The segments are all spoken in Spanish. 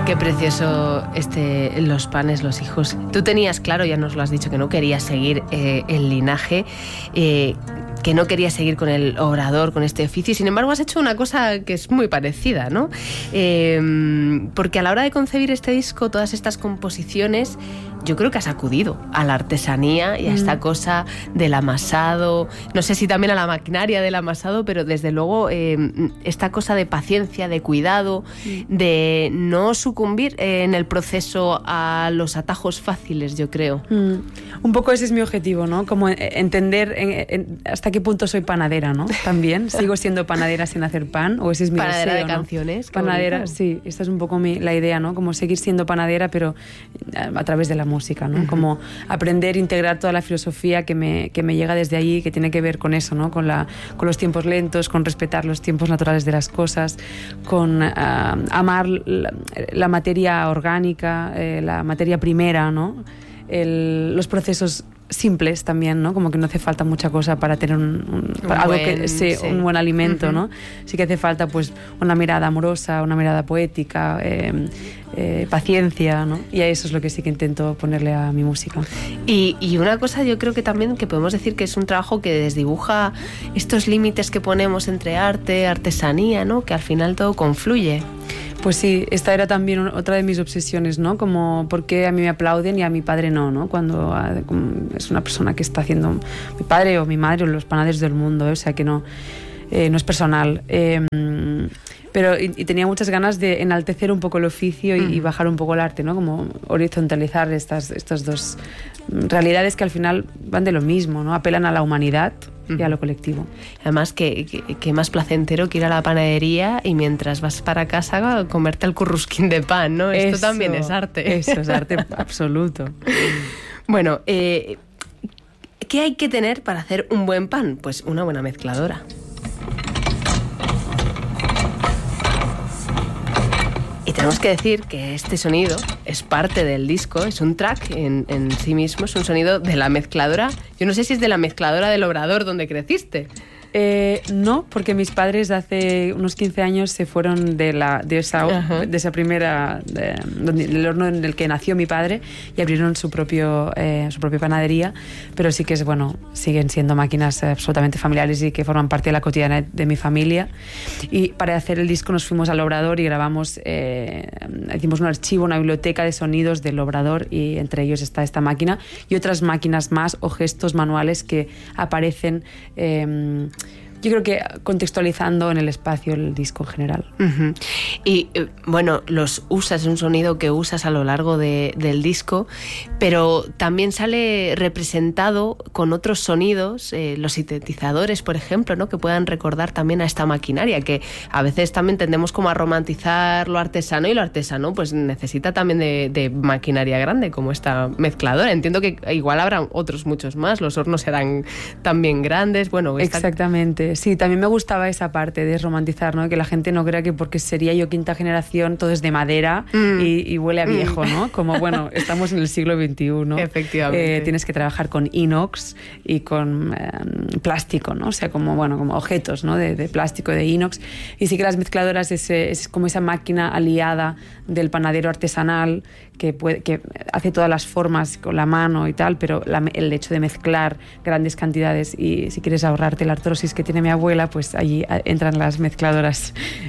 Qué precioso Los Panes, los hijos. Tú tenías claro, ya nos lo has dicho, que no querías seguir el linaje, que no querías seguir con el obrador, con este oficio. Sin embargo, has hecho una cosa que es muy parecida, ¿no? Porque a la hora de concebir este disco, todas estas composiciones, yo creo que has acudido a la artesanía y a esta cosa del amasado, no sé si también a la maquinaria del amasado, pero desde luego esta cosa de paciencia, de cuidado, de no sucumbir en el proceso a los atajos fáciles, yo creo. Un poco ese es mi objetivo, ¿no? Como entender hasta qué punto soy panadera, ¿no? También, ¿sigo siendo panadera sin hacer pan? ¿O ese es mi panadera deseo, de ¿no? canciones? Panadera, sí, esta es un poco la idea, ¿no? Como seguir siendo panadera, pero a través de la música, ¿no? Como aprender, integrar toda la filosofía que me llega desde ahí, que tiene que ver con eso, ¿no? Con los tiempos lentos, con respetar los tiempos naturales de las cosas, con amar la materia orgánica, la materia primera, ¿no? Los procesos simples también, ¿no? Como que no hace falta mucha cosa para tener un buen alimento, ¿no? Sí que hace falta pues una mirada amorosa, una mirada poética, paciencia, ¿no? Y a eso es lo que sí que intento ponerle a mi música. Y una cosa yo creo que también que podemos decir que es un trabajo que desdibuja estos límites que ponemos entre arte, artesanía, ¿no? Que al final todo confluye. Pues sí, esta era también otra de mis obsesiones, ¿no? Como por qué a mí me aplauden y a mi padre no, ¿no? Cuando es una persona que está haciendo mi padre o mi madre o los panaderos del mundo, o sea que no es personal. Pero y tenía muchas ganas de enaltecer un poco el oficio y bajar un poco el arte, ¿no? Como horizontalizar estas dos realidades que al final van de lo mismo, ¿no? Apelan a la humanidad y a lo colectivo. Además, que más placentero que ir a la panadería y mientras vas para casa comerte el currusquín de pan, ¿no? Esto también es arte. Eso es arte absoluto. Bueno, ¿qué hay que tener para hacer un buen pan? Pues una buena mezcladora. Y tenemos que decir que este sonido es parte del disco, es un track en sí mismo, es un sonido de la mezcladora. Yo no sé si es de la mezcladora del Obrador donde creciste. No, porque mis padres hace unos 15 años se fueron de esa primera, del horno en el que nació mi padre, y abrieron su propia panadería, pero sí que siguen siendo máquinas absolutamente familiares y que forman parte de la cotidiana de mi familia. Y para hacer el disco nos fuimos al Obrador y grabamos, hicimos un archivo, una biblioteca de sonidos del Obrador, y entre ellos está esta máquina y otras máquinas más o gestos manuales que aparecen, yo creo que contextualizando en el espacio el disco en general. Y bueno, los usas, es un sonido que usas a lo largo del disco, pero también sale representado con otros sonidos, los sintetizadores, por ejemplo, ¿no? Que puedan recordar también a esta maquinaria, que a veces también tendemos como a romantizar lo artesano, y lo artesano pues necesita también de maquinaria grande, como esta mezcladora. Entiendo que igual habrá otros muchos más, los hornos serán también grandes. Bueno, exactamente. Sí, también me gustaba esa parte de romantizar, ¿no? Que la gente no crea que porque sería yo quinta generación todo es de madera y huele a viejo, ¿no? Como, bueno, estamos en el siglo XXI. Efectivamente. Tienes que trabajar con inox y con plástico, ¿no? O sea, como objetos, ¿no? De plástico, de inox. Y sí que las mezcladoras es como esa máquina aliada del panadero artesanal que hace todas las formas con la mano y tal, pero el hecho de mezclar grandes cantidades, y si quieres ahorrarte la artrosis que tiene mi abuela, pues allí entran las mezcladoras.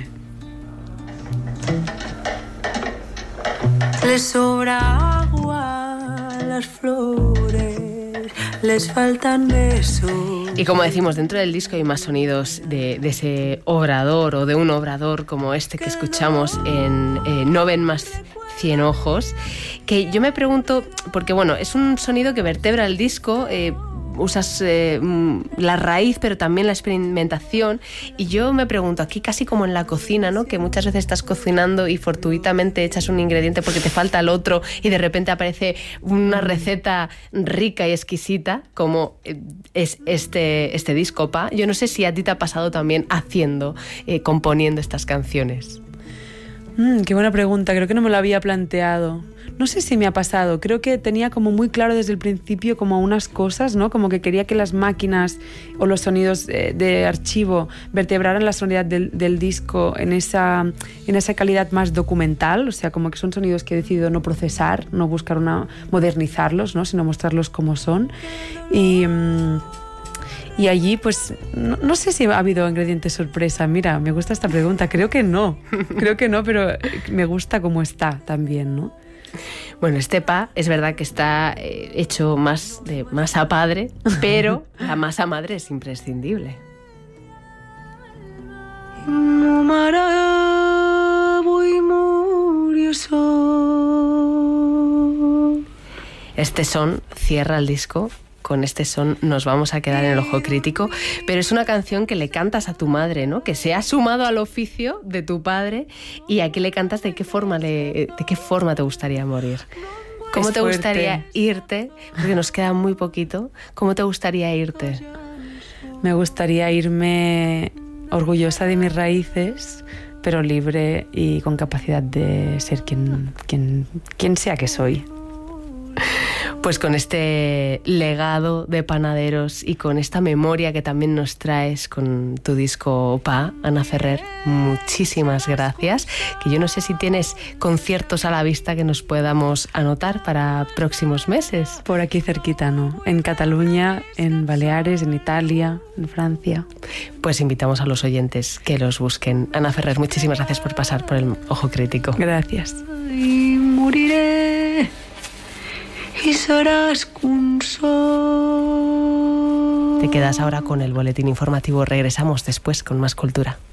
Les sobra agua a las flores, les faltan besos. Y como decimos, dentro del disco hay más sonidos de ese obrador, o de un obrador como este que escuchamos en No ven más 100 ojos, que yo me pregunto, porque bueno, es un sonido que vertebra el disco, usas la raíz, pero también la experimentación, y yo me pregunto, aquí casi como en la cocina, ¿no? Que muchas veces estás cocinando y fortuitamente echas un ingrediente porque te falta el otro, y de repente aparece una receta rica y exquisita, como es este disco, Pa. Yo no sé si a ti te ha pasado también componiendo estas canciones. Qué buena pregunta, creo que no me lo había planteado. No sé si me ha pasado, creo que tenía como muy claro desde el principio como unas cosas, ¿no? Como que quería que las máquinas o los sonidos de archivo vertebraran la sonoridad del disco en esa calidad más documental, o sea, como que son sonidos que he decidido no procesar, no buscar modernizarlos, ¿no? Sino mostrarlos como son. Y allí, pues, no sé si ha habido ingredientes sorpresa. Mira, me gusta esta pregunta. Creo que no, pero me gusta cómo está también, ¿no? Bueno, este pa es verdad que está hecho más de masa padre, pero la masa madre es imprescindible. Este son cierra el disco. Con este son nos vamos a quedar en el ojo crítico, pero es una canción que le cantas a tu madre, ¿no? Que se ha sumado al oficio de tu padre, y aquí le cantas de qué forma te gustaría morir. ¿Cómo te gustaría irte? Porque nos queda muy poquito. ¿Cómo te gustaría irte? Me gustaría irme orgullosa de mis raíces, pero libre y con capacidad de ser quien sea que soy. Pues con este legado de panaderos y con esta memoria que también nos traes con tu disco Pa, Ana Ferrer, muchísimas gracias. Que yo no sé si tienes conciertos a la vista que nos podamos anotar para próximos meses. Por aquí cerquita, ¿no? En Cataluña, en Baleares, en Italia, en Francia. Pues invitamos a los oyentes que los busquen. Ana Ferrer, muchísimas gracias por pasar por el Ojo Crítico. Gracias. Y moriré y serás un sol. Te quedas ahora con el boletín informativo. Regresamos después con más cultura.